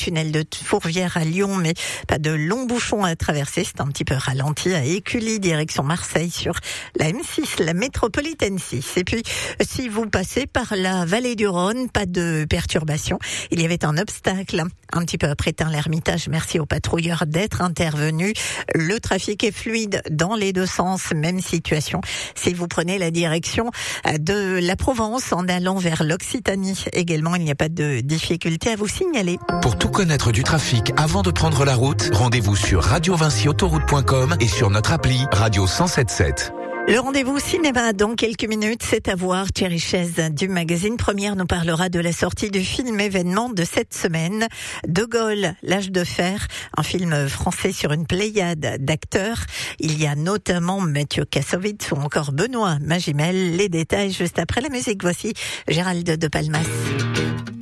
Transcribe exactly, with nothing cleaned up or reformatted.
tunnel de Fourvière à Lyon, mais pas de longs bouchons à traverser. C'est un petit peu ralenti à Écully, direction Marseille, sur la M six, la métropolitaine six. Et puis, si vous passez par la vallée du Rhône, pas de perturbation. Il y avait un obstacle un petit peu après Tain-l'Hermitage. Merci aux patrouilleurs d'être intervenus. Le trafic est fluide dans les deux sens. Même situation si vous prenez la direction de la Provence en allant vers l'Occitanie. Également, il n'y a pas de difficulté à vous signaler. Pour tout connaître du trafic avant de prendre la route, rendez-vous sur radio vinci autoroute point com et sur notre appli Radio cent sept sept. Le rendez-vous cinéma dans quelques minutes, c'est à voir. Thierry Chaise du magazine Première nous parlera de la sortie du film événement de cette semaine, De Gaulle, l'âge de fer, un film français sur une pléiade d'acteurs. Il y a notamment Mathieu Kassovitz ou encore Benoît Magimel. Les détails juste après la musique. Voici Gérald de Palmas.